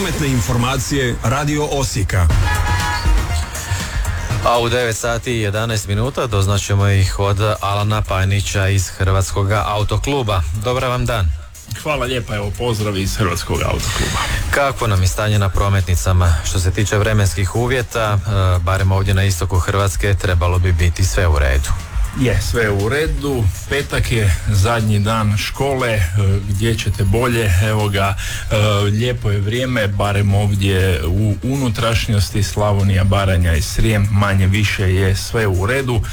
Prometne informacije Radio Osijeka. A u 9 sati i 11 minuta doznaćemo ih od Alana Pajnića iz Hrvatskog autokluba. Dobar vam dan. Hvala lijepa, evo pozdrav iz Hrvatskog autokluba. Kako nam je stanje na prometnicama? Što se tiče vremenskih uvjeta, barem ovdje na istoku Hrvatske, trebalo bi biti sve u redu. Je, sve u redu. Petak je zadnji dan škole, gdje ćete bolje, evo ga, lijepo je vrijeme, barem ovdje u unutrašnjosti, Slavonija, Baranja i Srijem, manje više je sve u redu.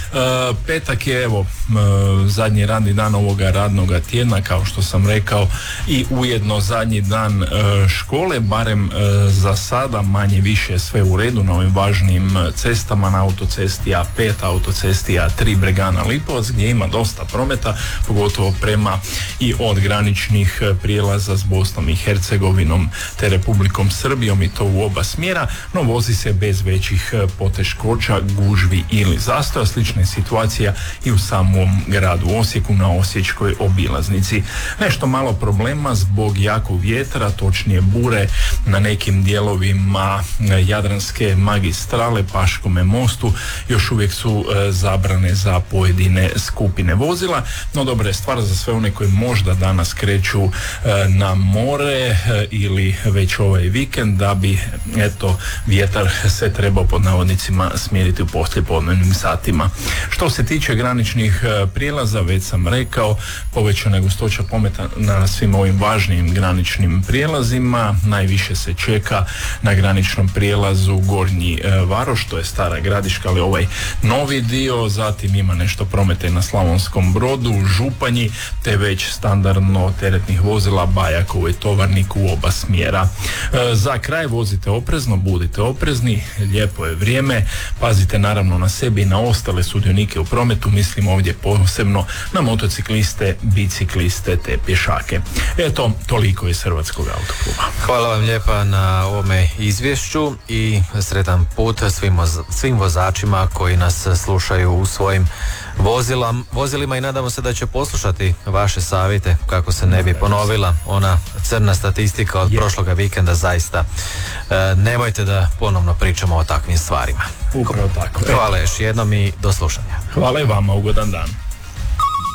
Petak je, evo, zadnji radni dan ovoga radnoga tjedna, kao što sam rekao, i ujedno zadnji dan škole, barem za sada, manje više sve u redu na ovim važnim cestama, na autocesti A5, autocesti A3 Bregana Lipovac, gdje ima dosta prometa, pogotovo prema i od graničnih prijelaza s Bosnom i Hercegovinom te Republikom Srbijom, i to u oba smjera, no vozi se bez većih poteškoća, gužvi ili zastoja. Slična je situacija i u samom gradu Osijeku na osječkoj obilaznici. Nešto malo problema zbog jakog vjetra, točnije bure na nekim dijelovima Jadranske magistrale, Paškome mostu, još uvijek su zabrane za pojedine skupine vozila, no dobra je stvar za sve one koji možda danas kreću na more ili već ovaj vikend, da bi eto vjetar se trebao pod navodnicima smiriti u poslijepodnevnim satima. Što se tiče graničnih prijelaza, već sam rekao, povećana je gustoća prometa na svim ovim važnim graničnim prijelazima. Najviše se čeka na graničnom prijelazu Gornji Varoš, to je Stara Gradiška, ali ovaj novi dio. Zatim ima nešto prometa i na Slavonskom Brodu, Županji, te već standardno teretnih vozila Bajakovo i Tovarnik u oba smjera. Za kraj vozite oprezno, budite oprezni, lijepo je vrijeme, pazite naravno na sebi i na ostale sudionike u prometu, mislim ovdje posebno na motocikliste, bicikliste te pješake. Eto, toliko iz Hrvatskog autokluba. Hvala vam lijepa na ovome izvješću i sretan put svim vozačima koji nas slušaju u svojim vozilima i nadamo se da će poslušati vaše savjete kako se ne bi ponovila ona crna statistika od prošloga vikenda. Zaista nemojte da ponovno pričamo o takvim stvarima. Upravo tako. Hvala još jednom i do slušanja. Hvala i vama, ugodan dan.